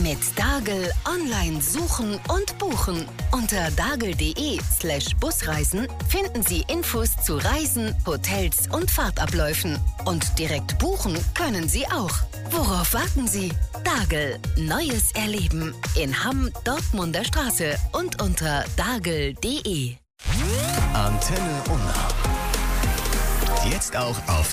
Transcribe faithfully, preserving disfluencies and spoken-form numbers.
Mit Dagel online suchen und buchen. Unter dagel.de slash Busreisen finden Sie Infos zu Reisen, Hotels und Fahrtabläufen. Und direkt buchen können Sie auch. Worauf warten Sie? Dagel. Neues erleben. In Hamm, Dortmunder Straße und unter dagel.de. Antenne Unna. Jetzt auch auf